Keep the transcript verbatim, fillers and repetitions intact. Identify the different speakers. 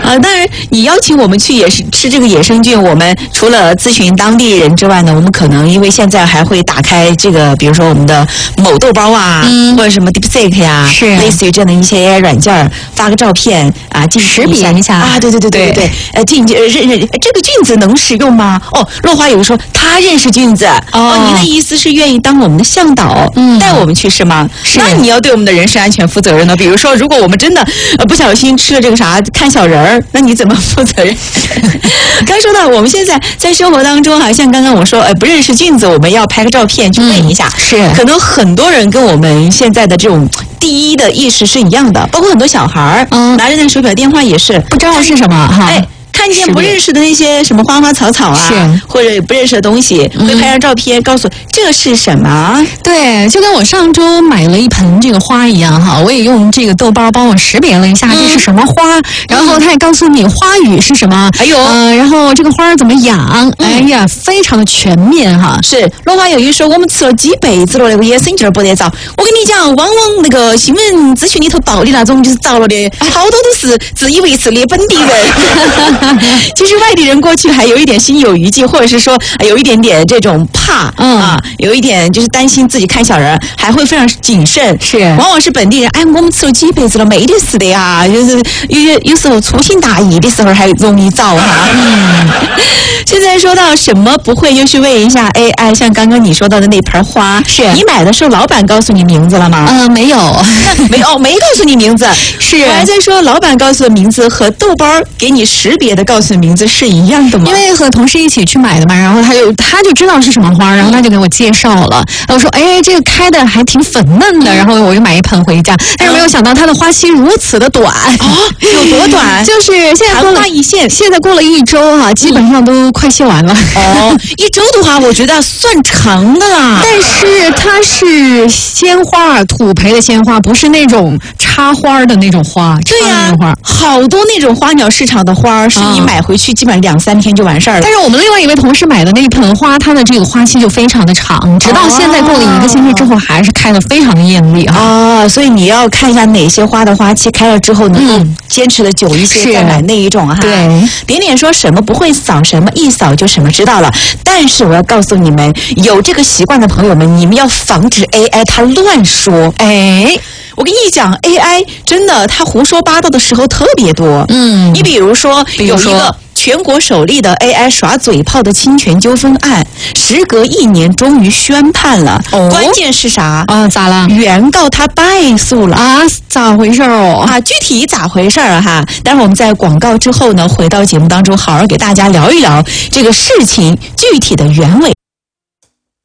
Speaker 1: 啊，当然你邀请我们去也是吃这个野生菌，我们除了咨询当地人之外呢，我们可能因为现在还会打开这个，比如说我们的某豆包啊，嗯、或者什么 DeepSeek 呀、啊，
Speaker 2: 是
Speaker 1: 类似于这样的一些 A I 软件，发个照片啊，进
Speaker 2: 识别一下
Speaker 1: 啊，对对对对对对，呃，进认认这个菌子能使用吗？哦，落花有人说他认识菌子，哦，哦您的意思是愿意当我们的向导，嗯，带我们去是吗？是，那你要对我们的人身安全负责任呢。比如说，如果我们真的呃不小心吃了这个啥看小人儿，那你怎么负责任？刚说到我们现在在生活当中，好像刚刚我说，呃，不认识菌子，我们要拍个照片去问一下，嗯、
Speaker 2: 是，
Speaker 1: 可能很多人跟我们现在的这种第一的意识是一样的，包括很多小孩儿，嗯，拿着那个手表电话也是
Speaker 2: 不知道是什么哈。
Speaker 1: 哎，看见不认识的那些什么花花草草啊，
Speaker 2: 是
Speaker 1: 或者不认识的东西，会拍张照片告诉这个是什么？
Speaker 2: 对，就跟我上周买了一盆这个花一样哈，我也用这个豆包帮我识别了一下这是什么花，嗯、然后他也告诉你花语是什么，
Speaker 1: 还有，
Speaker 2: 呃，然后这个花怎么养，嗯、哎呀，非常的全面哈。
Speaker 1: 是，落花有一说我们吃了几辈子了，那个野生菌不得找。我跟你讲，往往那个新闻资讯里头报的那种就是着了的，好多都是自以为是的本地人。其实外地人过去还有一点心有余悸，或者是说有一点点这种怕，嗯啊，有一点就是担心自己看小人，还会非常谨慎。
Speaker 2: 是，
Speaker 1: 往往是本地人，哎，我们吃了几辈子了，没得事的呀。就是有有时候粗心大意的时候还容易遭哈。嗯，现在说到什么不会，又去问一下 A I， 像刚刚你说到的那盆花，
Speaker 2: 是
Speaker 1: 你买的时候老板告诉你名字了吗？
Speaker 2: 嗯、呃，没有，
Speaker 1: 没哦，没告诉你名字。
Speaker 2: 是，
Speaker 1: 我还在说老板告诉的名字和豆包给你识别的告诉的名字是一样的吗？
Speaker 2: 因为和同事一起去买的嘛，然后他就他就知道是什么花，然后他就给我介绍了。我说，哎，这个开的还挺粉嫩的，然后我就买一盆回家。但是没有想到它的花期如此的短，
Speaker 1: 哦，有多短？
Speaker 2: 就是现在过了
Speaker 1: 一现，
Speaker 2: 现在过了一周哈、啊，基本上都快谢完了。
Speaker 1: 哦，一周的话，我觉得算长的啦。
Speaker 2: 但是它是鲜花，土培的鲜花，不是那种插花的那种花。
Speaker 1: 对呀、啊，好多那种花鸟市场的花，是你买回去基本上两三天就完事儿了。
Speaker 2: 但是我们另外一位同事买的那一盆花，它的这个花期就非常的长，直到现在过了一个星期之后，还是开得非常的艳丽啊。
Speaker 1: 哦，所以你要看一下哪些花的花期开了之后能够坚持的久一些，再买那一种哈。
Speaker 2: 对，
Speaker 1: 点点说什么不会扫什么，一扫就什么知道了。但是我要告诉你们，有这个习惯的朋友们，你们要防止 A I 它乱说。哎，我跟你讲 ，A I 真的它胡说八道的时候特别多。嗯，你比如说有一个全国首例的 A I 耍嘴炮的侵权纠纷案，时隔一年终于宣判了。哦，关键是啥？
Speaker 2: 啊，咋了？
Speaker 1: 原告他败诉了
Speaker 2: 啊？咋回事哦？
Speaker 1: 啊，具体咋回事啊？哈，待会儿我们在广告之后呢，回到节目当中，好好给大家聊一聊这个事情具体的原委。